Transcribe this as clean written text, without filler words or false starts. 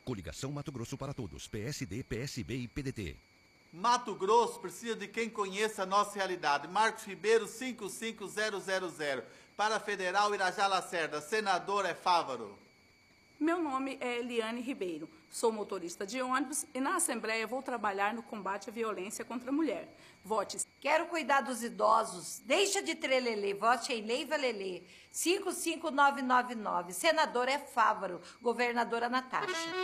Coligação Mato Grosso para Todos, PSD, PSB e PDT. Mato Grosso precisa de quem conheça a nossa realidade. Marcos Ribeiro, 55000. Para Federal, Irajá Lacerda. Senador é Fávaro. Meu nome é Eliane Ribeiro. Sou motorista de ônibus e na Assembleia vou trabalhar no combate à violência contra a mulher. Vote. Quero cuidar dos idosos. Deixa de trelelê. Vote em Leiva Lelê. 55999. Senador é Fávaro. Governadora Natasha.